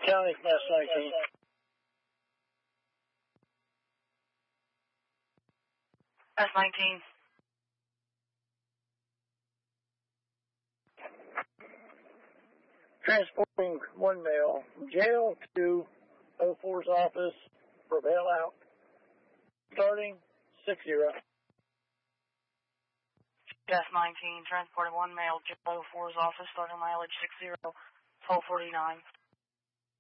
County Class 19. S19. Transporting one male from jail to 04's office for bail out. Starting 60. S19, transporting one male to 04's office, starting mileage 60, 1249.